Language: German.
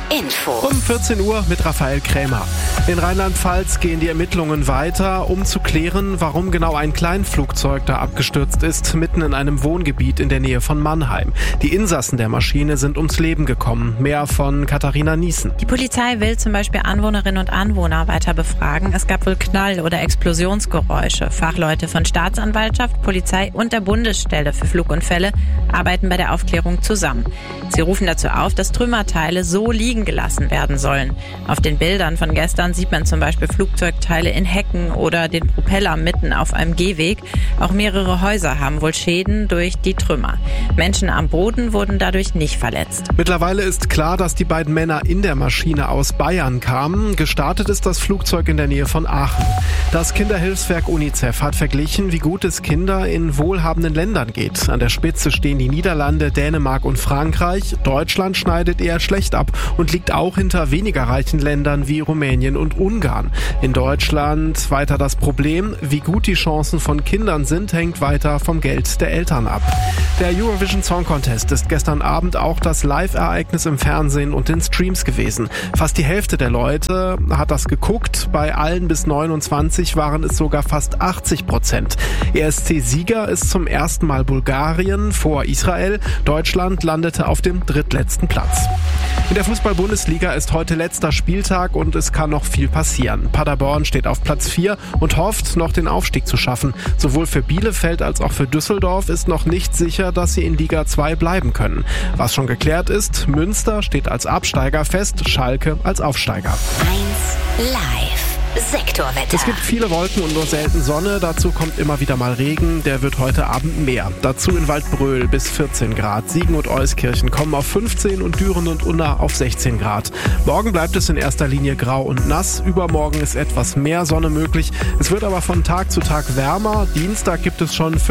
Info. Um 14 Uhr mit Raphael Krämer. In Rheinland-Pfalz gehen die Ermittlungen weiter, um zu klären, warum genau ein Kleinflugzeug da abgestürzt ist, mitten in einem Wohngebiet in der Nähe von Mannheim. Die Insassen der Maschine sind ums Leben gekommen. Mehr von Katharina Niesen. Die Polizei will zum Beispiel Anwohnerinnen und Anwohner weiter befragen. Es gab wohl Knall- oder Explosionsgeräusche. Fachleute von Staatsanwaltschaft, Polizei und der Bundesstelle für Flugunfälle arbeiten bei der Aufklärung zusammen. Sie rufen dazu auf, dass Trümmerteile so liegen gelassen werden sollen. Auf den Bildern von gestern sieht man zum Beispiel Flugzeugteile in Hecken oder den Propeller mitten auf einem Gehweg. Auch mehrere Häuser haben wohl Schäden durch die Trümmer. Menschen am Boden wurden dadurch nicht verletzt. Mittlerweile ist klar, dass die beiden Männer in der Maschine aus Bayern kamen. Gestartet ist das Flugzeug in der Nähe von Aachen. Das Kinderhilfswerk UNICEF hat verglichen, wie gut es Kinder in wohlhabenden Ländern geht. An der Spitze stehen die Niederlande, Dänemark und Frankreich. Deutschland schneidet eher schlecht ab und liegt auch hinter weniger reichen Ländern wie Rumänien und Ungarn. In Deutschland weiter das Problem, wie gut die Chancen von Kindern sind, hängt weiter vom Geld der Eltern ab. Der Eurovision Song Contest ist gestern Abend auch das Live-Ereignis im Fernsehen und in Streams gewesen. Fast die Hälfte der Leute hat das geguckt. Bei allen bis 29 waren es sogar fast 80%. ESC-Sieger ist zum ersten Mal Bulgarien vor Israel. Deutschland landete auf dem drittletzten Platz. In der Fußball-Bundesliga ist heute letzter Spieltag und es kann noch viel passieren. Paderborn steht auf Platz 4 und hofft, noch den Aufstieg zu schaffen. Sowohl für Bielefeld als auch für Düsseldorf ist noch nicht sicher, dass sie in Liga 2 bleiben können. Was schon geklärt ist, Münster steht als Absteiger fest, Schalke als Aufsteiger. 1 Live. Sektorwetter. Es gibt viele Wolken und nur selten Sonne. Dazu kommt immer wieder mal Regen. Der wird heute Abend mehr. Dazu in Waldbröl bis 14 Grad. Siegen und Euskirchen kommen auf 15 und Düren und Unna auf 16 Grad. Morgen bleibt es in erster Linie grau und nass. Übermorgen ist etwas mehr Sonne möglich. Es wird aber von Tag zu Tag wärmer. Dienstag gibt es schon